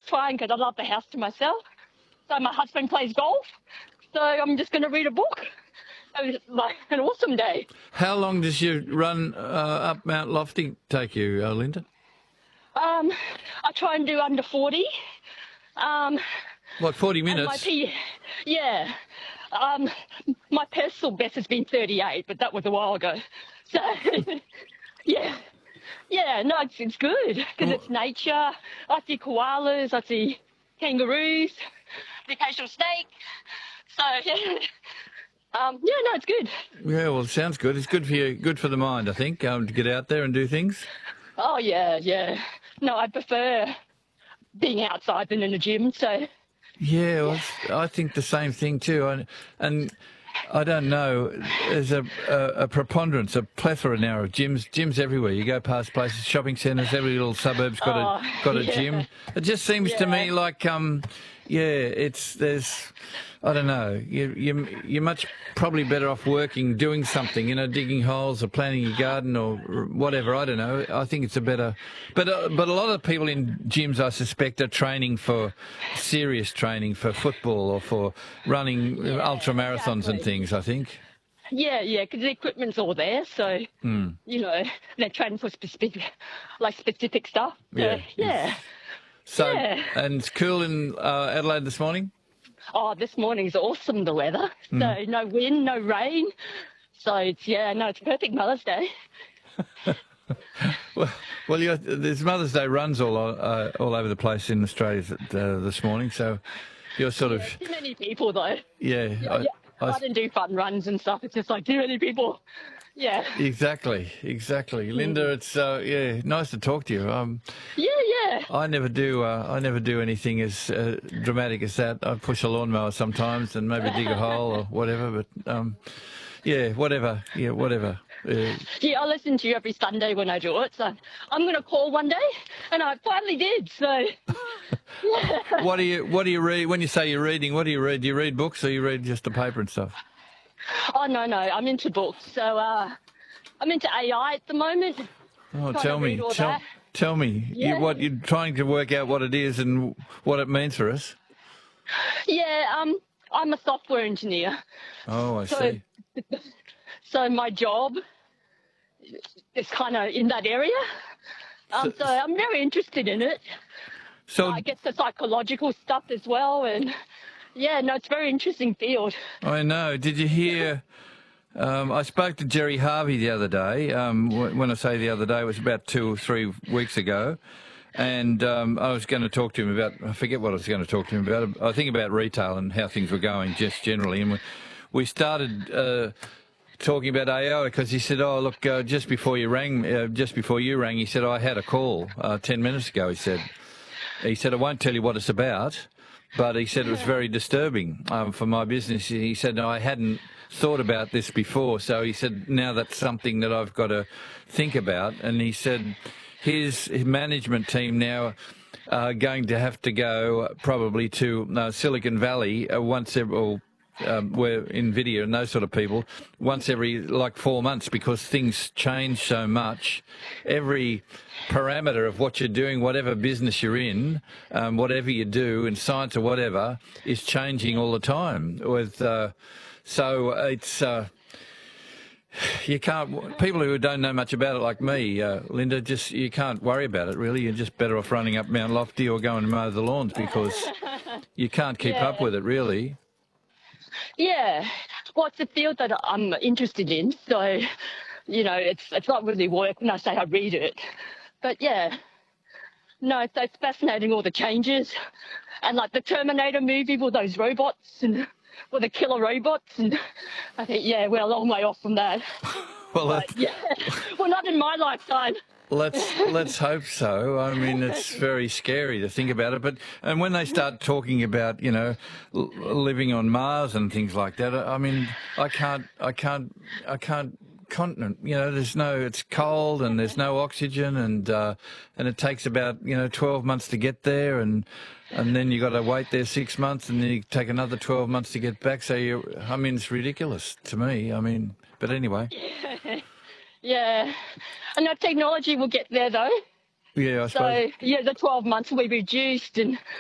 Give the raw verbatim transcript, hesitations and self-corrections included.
try and get out of the house to myself. So my husband plays golf, so I'm just going to read a book. It was like an awesome day. How long does your run uh, up Mount Lofty take you, uh, Linda? Um, I try and do under forty. Um, What, forty and my minutes? P, yeah. Um, my personal best has been thirty-eight, but that was a while ago. So, yeah. Yeah, no, it's, it's good because it's nature. I see koalas, I see kangaroos, the occasional snake. So, yeah. Um, yeah, no, it's good. Yeah, well, it sounds good. It's good for you, good for the mind, I think, um, to get out there and do things. Oh, yeah, yeah. No, I prefer being outside than in the gym, so... Yeah, well, it's- I think the same thing too. And, and I don't know, there's a, a, a preponderance, a plethora now of gyms, gyms everywhere. You go past places, shopping centres, every little suburb's got Oh, a got a yeah. gym. It just seems to me Yeah. like, um, yeah, it's there's, I don't know, you you you're much probably better off working, doing something, you know, digging holes or planting your garden or whatever. I don't know. I think it's a better, but uh, but a lot of people in gyms, I suspect, are training for serious training for football or for running Yeah, ultra marathons and exactly. things. I think. Yeah, yeah, because the equipment's all there, so, Mm. you know, they're training for specific, like, specific stuff. So, Yeah. yeah. So Yeah. and it's cool in uh, Adelaide this morning. Oh, this morning's awesome, the weather. Mm. So no wind, no rain. So it's, yeah, no, it's perfect Mother's Day. Well, well, you there's Mother's Day runs all o- uh, all over the place in Australia uh, this morning. So you're sort of Too many people, though. yeah. Yeah, I, yeah. I, I didn't do fun runs and stuff. It's just like too many people. Yeah. exactly, exactly, Linda. It's uh, yeah, nice to talk to you. Um, Yeah, yeah. I never do. Uh, I never do anything as uh, dramatic as that. I push a lawnmower sometimes and maybe dig a hole or whatever. But um, yeah, whatever. Yeah, whatever. Uh, Yeah, I listen to you every Sunday when I do it. So I'm going to call one day, and I finally did. So, yeah. what do you What do you read when you say you're reading? What do you read? Do you read books or you read just the paper and stuff? Oh, no, no, I'm into books. So uh, I'm into A I at the moment. Oh, Trying to tell me, read all tell, that. tell me, Yeah. you, what you're trying to work out what it is and what it means for us. Yeah, um, I'm a software engineer. Oh, I So, see. so my job is kind of in that area. Um, so I'm very interested in it. So I guess the psychological stuff as well, and yeah, no, it's a very interesting field. I know. Did you hear? Um, I spoke to Jerry Harvey the other day. Um, wh- when I say the other day, it was about two or three weeks ago. And um, I was going to talk to him about, I forget what I was going to talk to him about. I think about retail and how things were going just generally. And we, we started uh, talking about A I because he said, oh, look, uh, just before you rang, uh, just before you rang, he said, I had a call uh, ten minutes ago, he said. He said, I won't tell you what it's about, but he said it was very disturbing um, for my business. He said, no, I hadn't thought about this before. So he said, now that's something that I've got to think about. And he said his, his management team now are going to have to go probably to uh, Silicon Valley uh, once every, um, where NVIDIA and those sort of people, once every like four months because things change so much. Every parameter of what you're doing, whatever business you're in, um, whatever you do in science or whatever, is changing all the time. With uh, so it's uh, you can't. People who don't know much about it, like me, uh, Linda, just you can't worry about it really. You're just better off running up Mount Lofty or going to mow the lawns because you can't keep Yeah. up with it really. Yeah, well, it's a field that I'm interested in, so you know, it's it's not really work when I say I read it, but yeah, no, so it's fascinating all the changes, and like the Terminator movie with those robots and with the killer robots, and I think yeah, we're a long way off from that. Well, But that, yeah, well, not in my lifetime. Let's let's hope so. I mean, it's very scary to think about it. But and when they start talking about, you know, l- living on Mars and things like that, I mean, I can't, I can't, I can't. Continent, you know, there's no, it's cold and there's no oxygen, and uh, and it takes about you know twelve months to get there, and and then you got to wait there six months, and then you take another twelve months to get back. So you, I mean, it's ridiculous to me. I mean, but anyway. Yeah, and that technology will get there though. Yeah, I suppose. So yeah, the twelve months will be reduced, and